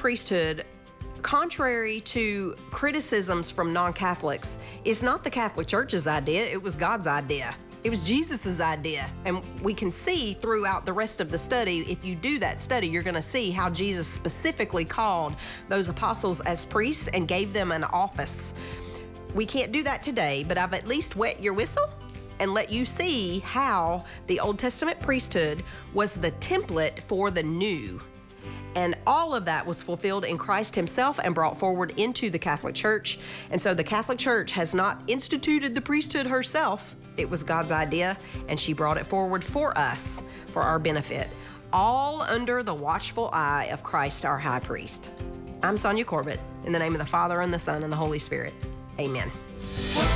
priesthood, contrary to criticisms from non-Catholics, is not the Catholic Church's idea. It was God's idea. It was Jesus's idea. And we can see throughout the rest of the study, if you do that study, you're going to see how Jesus specifically called those apostles as priests and gave them an office. We can't do that today, but I've at least wet your whistle and let you see how the Old Testament priesthood was the template for the new. And all of that was fulfilled in Christ himself and brought forward into the Catholic Church. And so the Catholic Church has not instituted the priesthood herself. It was God's idea, and she brought it forward for us, for our benefit, all under the watchful eye of Christ, our high priest. I'm Sonia Corbett, in the name of the Father, and the Son, and the Holy Spirit. Amen.